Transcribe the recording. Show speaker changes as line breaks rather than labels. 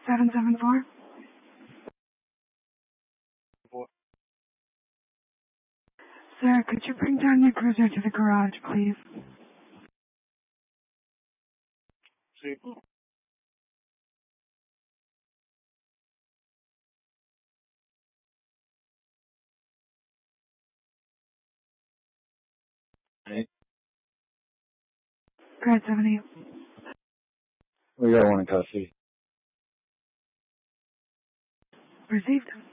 774. Sir, could you bring down your cruiser to the garage, please?
Sí.
Grad 78.
We got one in custody.
Received.